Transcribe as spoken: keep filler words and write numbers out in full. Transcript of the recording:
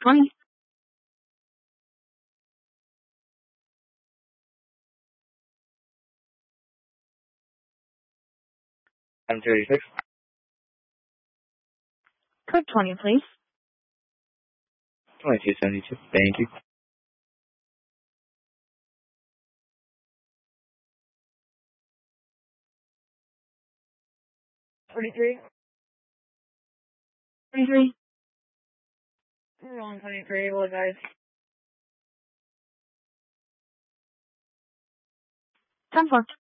twenty. I'm thirty-six. Code twenty, please. twenty-two seventy-two. Thank you. Twenty-three. Twenty-three. We're on twenty-three. Well, guys. Ten four.